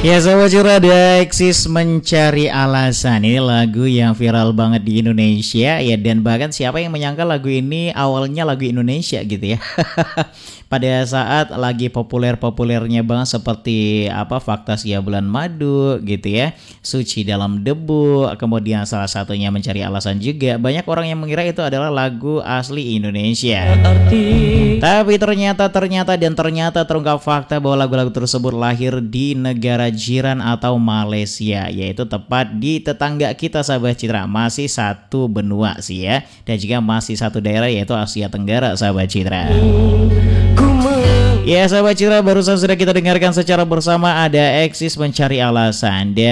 Ya sahabat Citra, ada Eksis Mencari Alasan. Ini lagu yang viral banget di Indonesia ya, dan bahkan siapa yang menyangka lagu ini awalnya lagu Indonesia gitu ya. Pada saat lagi populer-populernya banget seperti apa Fakta Sia Bulan Madu gitu ya, Suci Dalam Debu, kemudian salah satunya Mencari Alasan juga. Banyak orang yang mengira itu adalah lagu asli Indonesia. Tapi ternyata terungkap fakta bahwa lagu-lagu tersebut lahir di negara jiran atau Malaysia, yaitu tepat di tetangga kita sahabat Citra. Masih satu benua sih ya, dan juga masih satu daerah yaitu Asia Tenggara sahabat Citra. Ya sahabat Citra, barusan sudah kita dengarkan secara bersama ada Eksis Mencari Alasan.